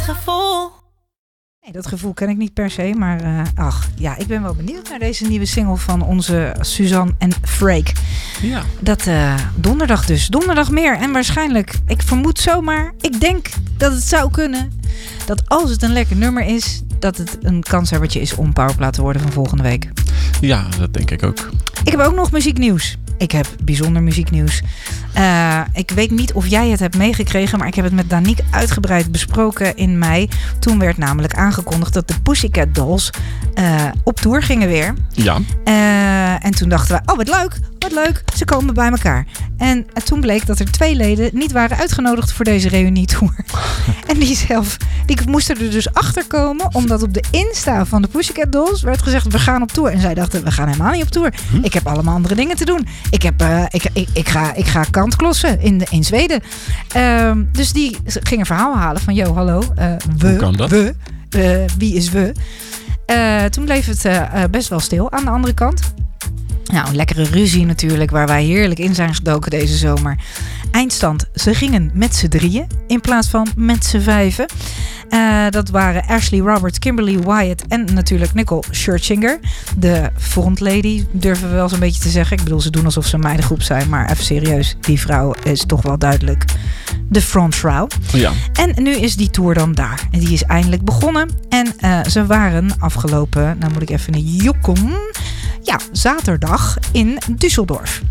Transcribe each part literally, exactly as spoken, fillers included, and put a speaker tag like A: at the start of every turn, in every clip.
A: Gevoel.
B: Nee, dat gevoel ken ik niet per se, maar uh, ach, ja, ik ben wel benieuwd naar deze nieuwe single van onze Suzanne en Freek.
C: Ja.
B: Dat uh, donderdag dus. Donderdag meer. En waarschijnlijk, ik vermoed zomaar, ik denk dat het zou kunnen, dat als het een lekker nummer is, dat het een kanshebbertje is om powerplay te worden van volgende week.
C: Ja, dat denk ik ook.
B: Ik heb ook nog muzieknieuws. Ik heb bijzonder muzieknieuws. Uh, ik weet niet of jij het hebt meegekregen, maar ik heb het met Danique uitgebreid besproken in mei. Toen werd namelijk aangekondigd dat de Pussycat Dolls uh, op tour gingen weer.
C: Ja.
B: Uh, en toen dachten we, oh wat leuk, wat leuk, ze komen bij elkaar. En uh, toen bleek dat er twee leden niet waren uitgenodigd voor deze reunietour. En die zelf, die moesten er dus achter komen, omdat op de Insta van de Pussycat Dolls werd gezegd, we gaan op tour. En zij dachten, we gaan helemaal niet op tour. Hm? Ik heb allemaal andere dingen te doen. Ik, heb, uh, ik, ik, ik, ga, ik ga kantklossen in, in Zweden. Uh, dus die gingen verhaal halen van, yo, hallo, uh, we,
C: Hoe kan dat?
B: we, uh, wie is we? Uh, toen bleef het uh, best wel stil aan de andere kant. Nou, een lekkere ruzie natuurlijk, waar wij heerlijk in zijn gedoken deze zomer. Eindstand, ze gingen met z'n drieën in plaats van met z'n vijven. Uh, dat waren Ashley Roberts, Kimberly Wyatt en natuurlijk Nicole Scherzinger. De frontlady, durven we wel zo'n beetje te zeggen. Ik bedoel, ze doen alsof ze een meidengroep zijn, maar even serieus, die vrouw is toch wel duidelijk de frontvrouw.
C: Ja.
B: En nu is die tour dan daar. En die is eindelijk begonnen. En uh, ze waren afgelopen, nou moet ik even een jokken, ja, zaterdag in Düsseldorf.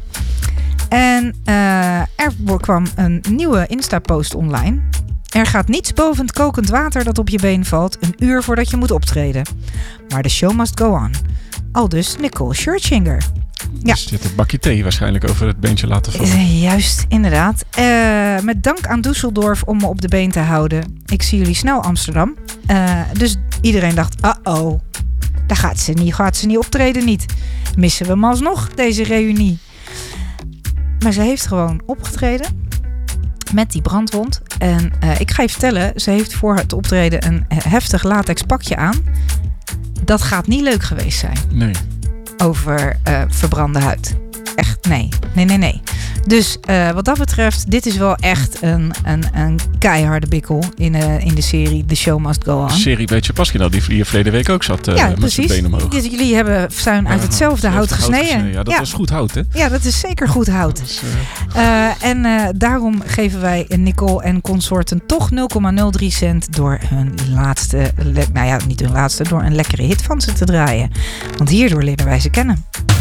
B: En uh, er kwam een nieuwe Insta-post online. Er gaat niets boven het kokend water dat op je been valt een uur voordat je moet optreden. Maar de show must go on. Aldus Nicole Scherzinger.
C: Ja. Dus je hebt een bakje thee waarschijnlijk over het beentje laten vallen.
B: Uh, juist, inderdaad. Uh, met dank aan Düsseldorf om me op de been te houden. Ik zie jullie snel Amsterdam. Uh, dus iedereen dacht, uh-oh, daar gaat ze niet, gaat ze niet optreden niet. Missen we hem alsnog, deze reunie. Maar ze heeft gewoon opgetreden met die brandwond. En uh, ik ga je vertellen, ze heeft voor het optreden een heftig latex pakje aan. Dat gaat niet leuk geweest zijn.
C: Nee.
B: Over uh, verbrande huid. Echt, nee. Nee, nee, nee. Dus uh, wat dat betreft, dit is wel echt een, een, een keiharde bikkel in, uh, in de serie The Show Must Go On.
C: De serie Beetje Pascal, die hier verleden week ook zat uh,
B: ja,
C: met
B: precies.
C: zijn benen omhoog.
B: Dus jullie hebben zijn uit hetzelfde
C: ja,
B: hout gesneden.
C: gesneden. Ja, dat
B: ja.
C: was goed hout, hè?
B: Ja, dat is zeker goed hout.
C: Dat is, uh...
B: Uh, en uh, daarom geven wij Nicole en consorten toch nul komma nul drie cent door hun laatste, le- nou ja, niet hun laatste, door een lekkere hit van ze te draaien. Want hierdoor leren wij ze kennen.